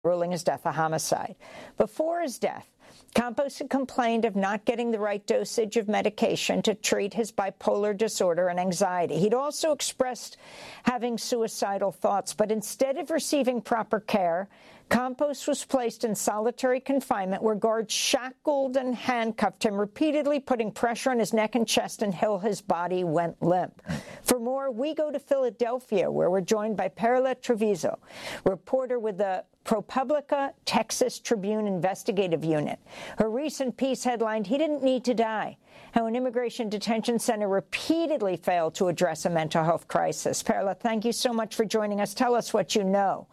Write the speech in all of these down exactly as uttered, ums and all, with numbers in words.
ruling his death a homicide. Before his death, Campos had complained of not getting the right dosage of medication to treat his bipolar disorder and anxiety. He'd also expressed having suicidal thoughts, but instead of receiving proper care, Campos was placed in solitary confinement where guards shackled and handcuffed him, repeatedly putting pressure on his neck and chest until his body went limp. For more, we go to Philadelphia, where we're joined by Perla Trevizo, reporter with the ProPublica Texas Tribune Investigative Unit. Her recent piece headlined, "He Didn't Need to Die," how an immigration detention center repeatedly failed to address a mental health crisis. Perla, thank you so much for joining us. Tell us what you know.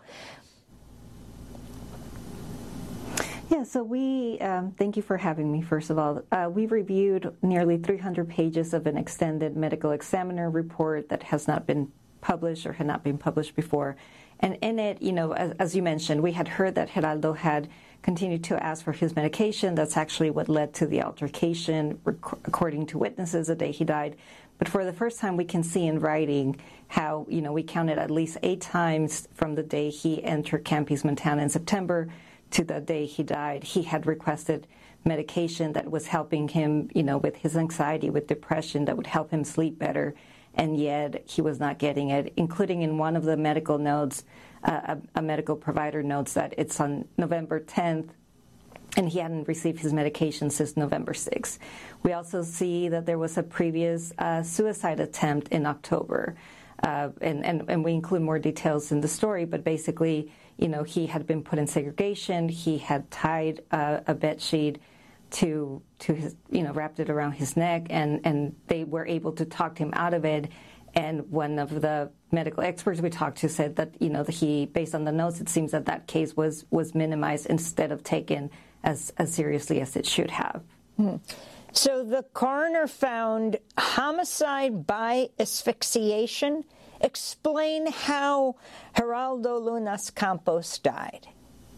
Yeah, so we, um, thank you for having me, first of all. Uh, we've reviewed nearly three hundred pages of an extended medical examiner report that has not been published or had not been published before. And in it, you know, as, as you mentioned, we had heard that Geraldo had continued to ask for his medication. That's actually what led to the altercation, rec- according to witnesses, the day he died. But for the first time, we can see in writing how, you know, we counted at least eight times from the day he entered Camp Peace, Montana in September to the day he died, he had requested medication that was helping him, you know, with his anxiety, with depression, that would help him sleep better. And yet he was not getting it, including in one of the medical notes, uh, a, a medical provider notes that it's on November tenth, and he hadn't received his medication since November sixth. We also see that there was a previous uh, suicide attempt in October. Uh, and, and, and we include more details in the story, but basically, you know, he had been put in segregation. He had tied uh, a bed sheet to to his, you know, wrapped it around his neck, and, and they were able to talk him out of it. And one of the medical experts we talked to said that, you know, that he, based on the notes, it seems that that case was was minimized instead of taken as, as seriously as it should have. Hmm. So the coroner found homicide by asphyxiation. Explain how Geraldo Lunas Campos died.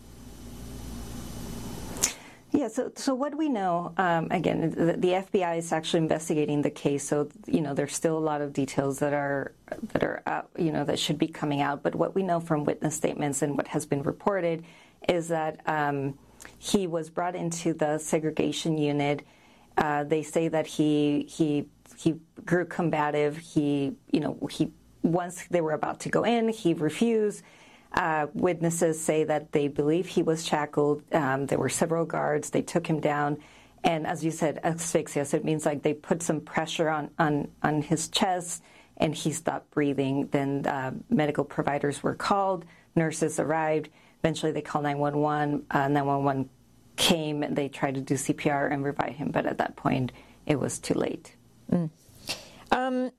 Yeah, so so what we know, um, again, the, the F B I is actually investigating the case, so, you know, there's still a lot of details that are, that are uh, you know, that should be coming out. But what we know from witness statements and what has been reported is that um, he was brought into the segregation unit. Uh, they say that he he he grew combative. He, you know, he once they were about to go in, he refused. Uh, witnesses say that they believe he was shackled. Um, there were several guards. They took him down. And as you said, asphyxia, so it means like they put some pressure on, on, on his chest and he stopped breathing. Then uh, medical providers were called. Nurses arrived. Eventually they called nine one one. Uh, nine one one came and they tried to do C P R and revive him. But at that point, it was too late. Mm. Um,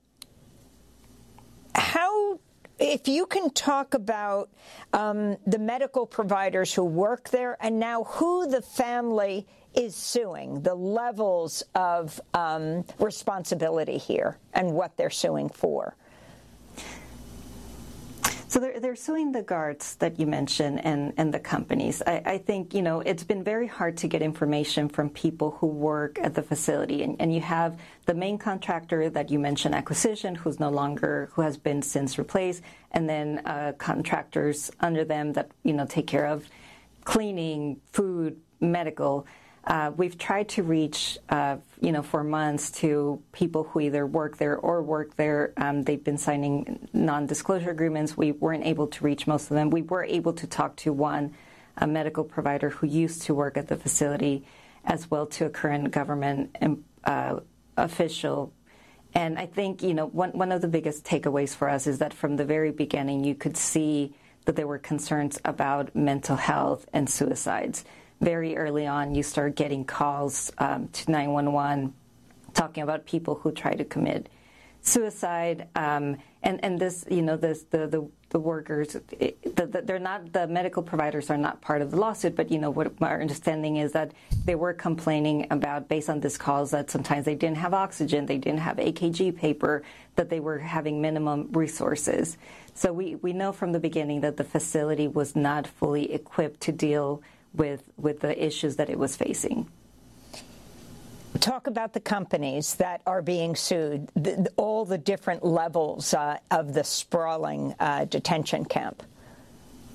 how... If you can talk about um, the medical providers who work there and now who the family is suing, the levels of um, responsibility here and what they're suing for. So they're, they're suing the guards that you mentioned and, and the companies. I, I think, you know, it's been very hard to get information from people who work at the facility. And, and you have the main contractor that you mentioned, Acquisition, who's no longer, who has been since replaced, and then uh, contractors under them that, you know, take care of cleaning, food, medical. Uh, we've tried to reach, uh, you know, for months to people who either work there or work there. Um, they've been signing non-disclosure agreements. We weren't able to reach most of them. We were able to talk to one, a medical provider who used to work at the facility, as well to a current government uh, official. And I think, you know, one, one of the biggest takeaways for us is that from the very beginning, you could see that there were concerns about mental health and suicides. Very early on, you start getting calls um, to nine one one talking about people who try to commit suicide. Um, and, and this, you know, this, the, the, the workers, it, the, the, they're not, the medical providers are not part of the lawsuit, but, you know, what our understanding is that they were complaining about, based on these calls, that sometimes they didn't have oxygen, they didn't have A K G paper, that they were having minimum resources. So we, we know from the beginning that the facility was not fully equipped to deal with with the issues that it was facing. Talk about the companies that are being sued, the, all the different levels uh, of the sprawling uh, detention camp.